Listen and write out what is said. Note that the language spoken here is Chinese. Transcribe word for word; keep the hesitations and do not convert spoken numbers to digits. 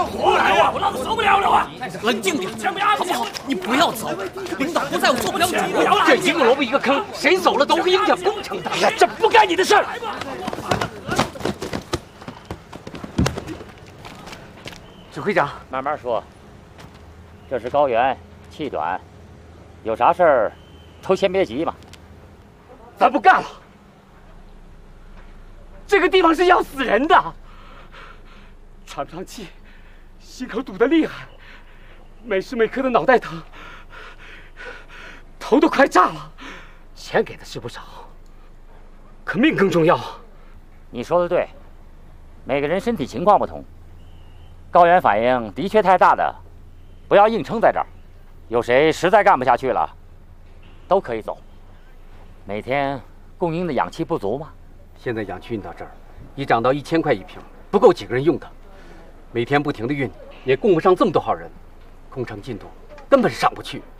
上火来呀！我老子受不了了啊！ 冷静点，好不好？你不要走，领导不在，我做不了主。 这一个萝卜一个坑，谁走了都会影响工程的。哎呀，这不干你的事儿！指挥长， 慢慢说。这是高原，气短，有啥事儿，头先别急嘛。 咱不干了。这个地方是要死人的，喘不上气，心口堵得厉害，每时每刻的脑袋疼，头都快炸了。钱给的是不少，可命更重要。 你说的对，每个人身体情况不同，高原反应的确太大的，不要硬撑在这儿。有谁实在干不下去了，都可以走。每天供应的氧气不足吗？ 现在氧气运到这儿，已涨到一千块一瓶，不够几个人用的。每天不停的运，也供不上这么多号人，工程进度根本上不去。